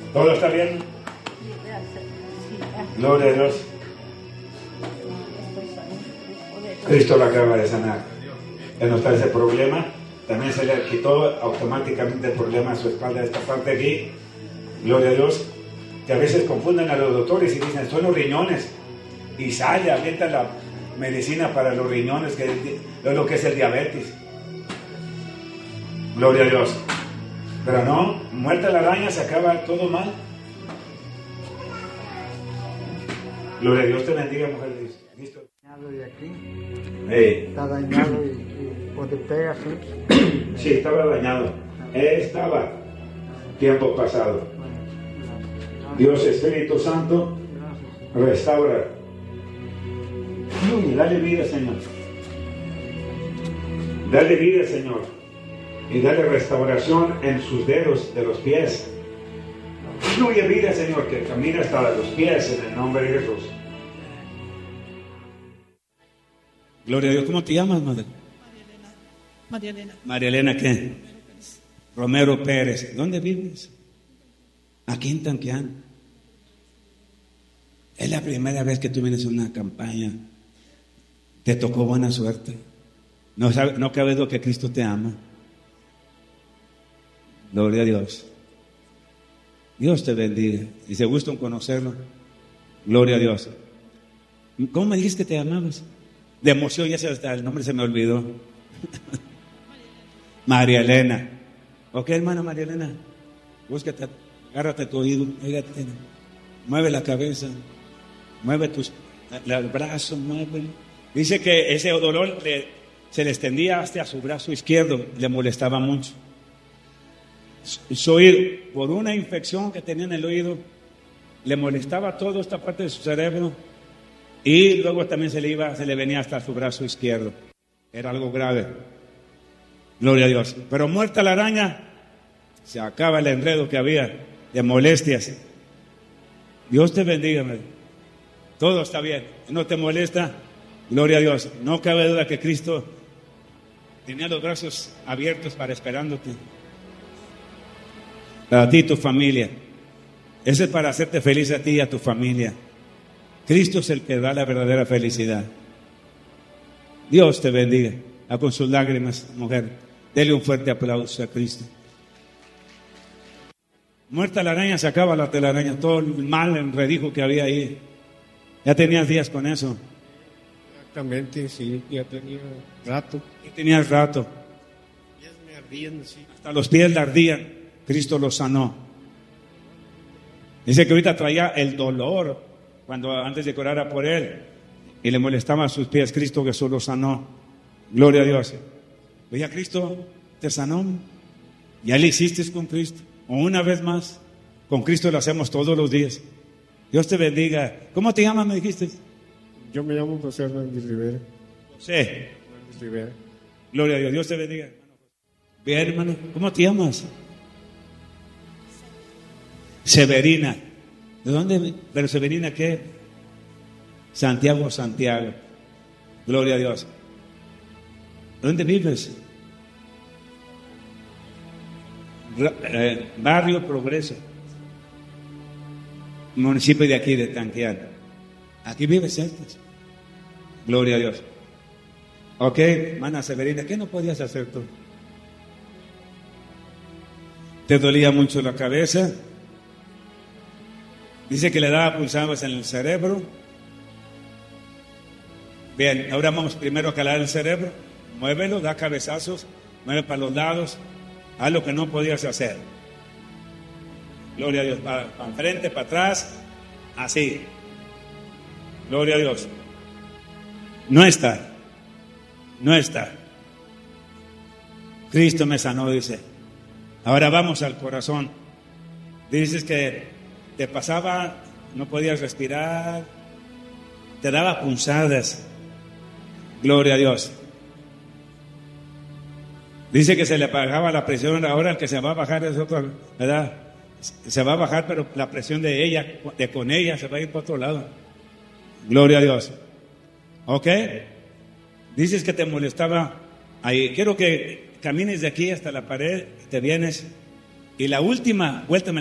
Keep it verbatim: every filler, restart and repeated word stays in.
¿Todo está bien? Gloria a Dios. Cristo lo acaba de sanar. Ya no está ese problema. También se le quitó automáticamente el problema a su espalda, esta parte aquí. Gloria a Dios. Que a veces confunden a los doctores y dicen, son los riñones. Y sale, avienta la medicina para los riñones, que es lo que es el diabetes. Gloria a Dios. Pero no, muerta la araña, se acaba todo mal. Gloria a Dios, te bendiga, mujer. ¿Listo? De aquí, Hey. está dañado y, y cuando pega así. Sí, estaba dañado. Estaba tiempo pasado. Dios Espíritu Santo, restaura. Uy, dale vida, Señor. Dale vida, Señor. Y dale restauración en sus dedos de los pies. Fluye vida, Señor, que camina hasta los pies en el nombre de Jesús. Gloria a Dios. ¿Cómo te llamas, madre? María Elena. María Elena, ¿qué? Romero Pérez. ¿Dónde vives? Aquí en Tanquián. Es la primera vez que tú vienes a una campaña. Te tocó buena suerte. No, sabe, no cabe duda que Cristo te ama. Gloria a Dios. Dios te bendiga. Y se gusta en conocerlo. Gloria a Dios. ¿Cómo me dijiste que te amabas? De emoción, ya se, hasta el nombre se me olvidó. María Elena. Ok, hermana María Elena. Búscate, agárrate tu oído, oígate, mueve la cabeza, mueve tus el brazo, mueve. Dice que ese dolor le, se le extendía hasta a su brazo izquierdo, le molestaba mucho. Su, su oído, por una infección que tenía en el oído, le molestaba toda esta parte de su cerebro. Y luego también se le iba, se le venía hasta su brazo izquierdo. Era algo grave. Gloria a Dios. Pero muerta la araña, se acaba el enredo que había de molestias. Dios te bendiga, madre. Todo está bien. No te molesta. Gloria a Dios. No cabe duda que Cristo tenía los brazos abiertos para esperándote. Para ti y tu familia. Ese es para hacerte feliz a ti y a tu familia. Cristo es el que da la verdadera felicidad. Dios te bendiga. A con sus lágrimas, mujer. Dele un fuerte aplauso a Cristo. Muerta la araña, se acaba la telaraña. Todo el mal enredijo que había ahí. Ya tenías días con eso. Exactamente, sí. Ya tenía rato. Y tenías rato. Ya me ardían, sí. Hasta los pies le ardían. Cristo los sanó. Dice que ahorita traía el dolor cuando antes de que orara por él y le molestaban sus pies. Cristo Jesús lo sanó. Gloria a Dios. Oye, Cristo te sanó. Ya le hiciste con Cristo. O una vez más, con Cristo lo hacemos todos los días. Dios te bendiga. ¿Cómo te llamas, me dijiste? Yo me llamo José Hernández Rivera. José Hernández Rivera. Gloria a Dios. Dios te bendiga. Bien, hermano. ¿Cómo te llamas? Severina. ¿De dónde? ¿Pero Severina qué? Santiago, Santiago. Gloria a Dios. ¿Dónde vives? Eh, Barrio Progreso. Municipio de aquí, de Tanquián. Aquí vives, ¿cierto? Gloria a Dios. Ok, hermana Severina, ¿qué no podías hacer tú? ¿Te dolía mucho la cabeza? Dice que le daba pulsadas en el cerebro. Bien, ahora vamos primero a calar el cerebro. Muévelo, da cabezazos, mueve para los lados. Haz lo que no podías hacer. Gloria a Dios. Para, para enfrente, para atrás. Así. Gloria a Dios. No está. No está. Cristo me sanó, dice. Ahora vamos al corazón. Dices que te pasaba, no podías respirar, te daba punzadas. Gloria a Dios. Dice que se le bajaba la presión. Ahora el que se va a bajar es otro, ¿verdad? Se va a bajar, pero la presión de ella, de con ella, se va a ir para otro lado. Gloria a Dios. ¿Ok? Dices que te molestaba ahí. Quiero que camines de aquí hasta la pared, te vienes. Y la última vuelta me